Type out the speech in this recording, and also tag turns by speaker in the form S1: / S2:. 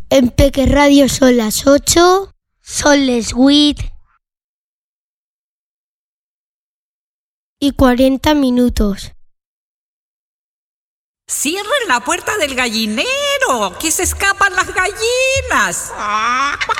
S1: En Peque Radio son las 8, son les 8 y 40 minutos.
S2: ¡Cierren la puerta del gallinero! ¡Que se escapan las gallinas!